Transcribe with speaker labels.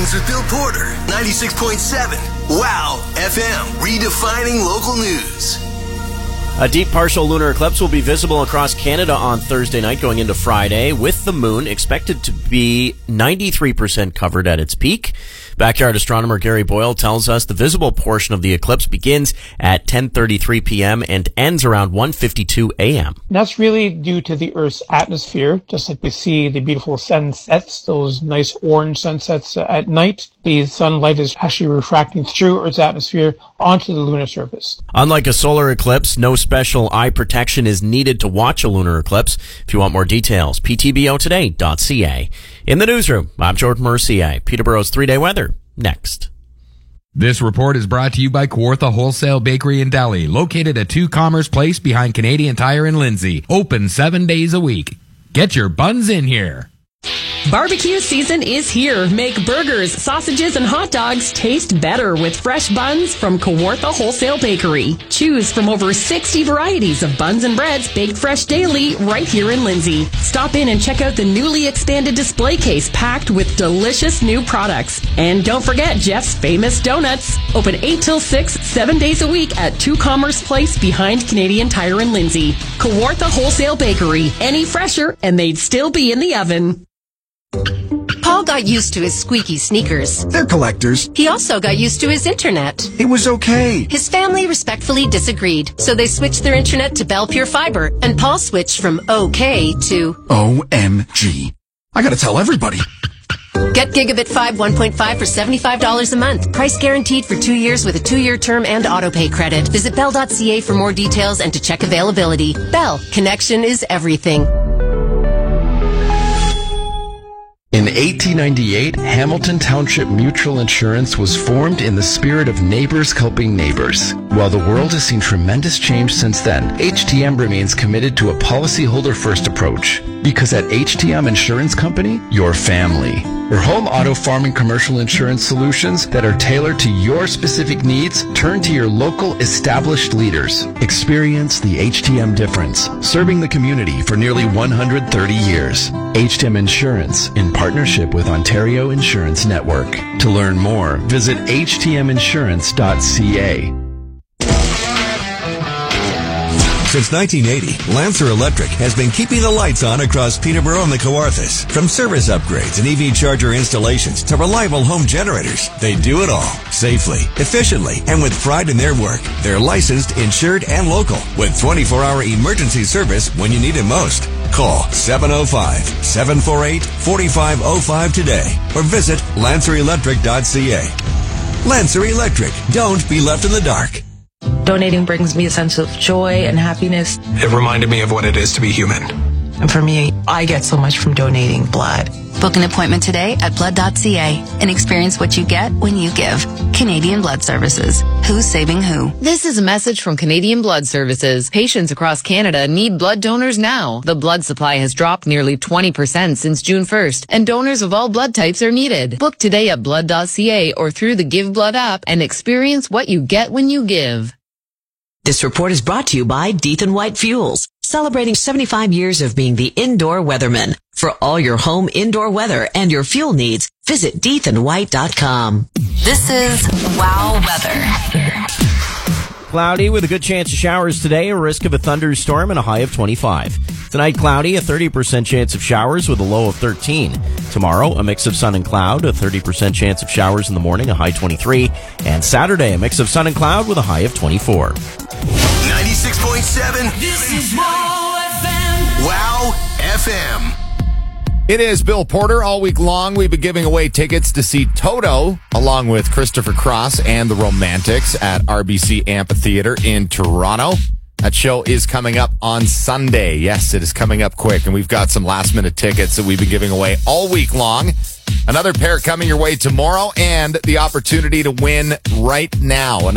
Speaker 1: Mornings with Bill Porter, 96.7. Wow FM, redefining local news.
Speaker 2: A deep partial lunar eclipse will be visible across Canada on Thursday night going into Friday, with the moon expected to be 93% covered at its peak. Backyard astronomer Gary Boyle tells us the visible portion of the eclipse begins at 10:33 p.m. and ends around 1:52 a.m.
Speaker 3: That's really due to the Earth's atmosphere. Just like we see the beautiful sunsets, those nice orange sunsets at night, the sunlight is actually refracting through Earth's atmosphere onto the lunar surface.
Speaker 2: Unlike a solar eclipse, no special eye protection is needed to watch a lunar eclipse. If you want more details, ptbotoday.ca. In the newsroom, I'm Jordan Mercier. Peterborough's 3-day weather, next.
Speaker 4: This report is brought to you by Kawartha Wholesale Bakery and Deli, located at 2 Commerce Place behind Canadian Tire in Lindsay. Open 7 days a week. Get your buns in here.
Speaker 5: Barbecue season is here. Make burgers, sausages, and hot dogs taste better with fresh buns from Kawartha Wholesale Bakery. Choose from over 60 varieties of buns and breads baked fresh daily right here in Lindsay. Stop in and check out the newly expanded display case packed with delicious new products. And don't forget Jeff's Famous Donuts. Open 8 till 6, 7 days a week at 2 Commerce Place behind Canadian Tire in Lindsay. Kawartha Wholesale Bakery. Any fresher and they'd still be in the oven.
Speaker 6: Paul got used to his squeaky sneakers.
Speaker 7: They're collectors.
Speaker 6: He also got used to his internet.
Speaker 7: It was okay.
Speaker 6: His family respectfully disagreed, so they switched their internet to Bell Pure Fiber, and Paul switched from okay to
Speaker 7: OMG. I gotta tell everybody.
Speaker 6: Get Gigabit 5 1.5 for $75 a month. Price guaranteed for 2 years with a 2-year term and autopay credit. Visit bell.ca for more details and to check availability. Bell. Connection is everything.
Speaker 8: In 1898, Hamilton Township Mutual Insurance was formed in the spirit of neighbors helping neighbors. While the world has seen tremendous change since then, HTM remains committed to a policyholder-first approach. Because at HTM Insurance Company, your family. For home, auto, farm, and commercial insurance solutions that are tailored to your specific needs, turn to your local established leaders. Experience the HTM difference, serving the community for nearly 130 years. HTM Insurance, in partnership with Ontario Insurance Network. To learn more, visit htminsurance.ca.
Speaker 9: Since 1980, Lancer Electric has been keeping the lights on across Peterborough and the Kawarthas. From service upgrades and EV charger installations to reliable home generators, they do it all safely, efficiently, and with pride in their work. They're licensed, insured, and local with 24-hour emergency service when you need it most. Call 705-748-4505 today or visit lancerelectric.ca. Lancer Electric. Don't be left in the dark.
Speaker 10: Donating brings me a sense of joy and happiness.
Speaker 11: It reminded me of what it is to be human.
Speaker 10: And for me, I get so much from donating blood.
Speaker 12: Book an appointment today at blood.ca and experience what you get when you give. Canadian Blood Services. Who's saving who?
Speaker 13: This is a message from Canadian Blood Services. Patients across Canada need blood donors now. The blood supply has dropped nearly 20% since June 1st, and donors of all blood types are needed. Book today at blood.ca or through the Give Blood app and experience what you get when you give.
Speaker 14: This report is brought to you by Death & White Fuels, celebrating 75 years of being the indoor weatherman. For all your home indoor weather and your fuel needs, visit deathandwhite.com.
Speaker 12: This is Wow Weather.
Speaker 2: Cloudy with a good chance of showers today, a risk of a thunderstorm and a high of 25. Tonight, cloudy, a 30% chance of showers with a low of 13. Tomorrow, a mix of sun and cloud, a 30% chance of showers in the morning, a high 23. And Saturday, a mix of sun and cloud with a high of 24.
Speaker 1: 96.7.
Speaker 15: This is Wow FM.
Speaker 1: Wow FM.
Speaker 16: It is Bill Porter. All week long, we've been giving away tickets to see Toto, along with Christopher Cross and the Romantics at RBC Amphitheater in Toronto. That show is coming up on Sunday. Yes, it is coming up quick, and we've got some last-minute tickets that we've been giving away all week long. Another pair coming your way tomorrow, and the opportunity to win right now.